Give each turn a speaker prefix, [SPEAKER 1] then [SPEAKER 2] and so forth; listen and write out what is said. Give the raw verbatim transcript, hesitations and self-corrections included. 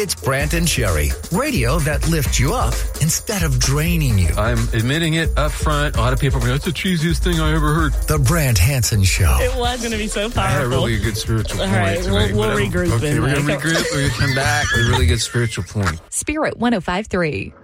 [SPEAKER 1] It's Brant and Sherry, radio that lifts you up instead of draining you.
[SPEAKER 2] I'm admitting it up front. A lot of people are going, that's the cheesiest thing I ever heard.
[SPEAKER 1] The Brant Hansen Show.
[SPEAKER 3] It was going to be so powerful.
[SPEAKER 2] I had a really good spiritual
[SPEAKER 3] All
[SPEAKER 2] point.
[SPEAKER 3] right,
[SPEAKER 2] to
[SPEAKER 3] we'll,
[SPEAKER 2] make,
[SPEAKER 3] we'll
[SPEAKER 2] but, um,
[SPEAKER 3] regroup.
[SPEAKER 2] Okay,
[SPEAKER 3] in
[SPEAKER 2] we're going to
[SPEAKER 3] like-
[SPEAKER 2] regroup. We're going to come back with a really good spiritual point.
[SPEAKER 4] Spirit one oh five point three.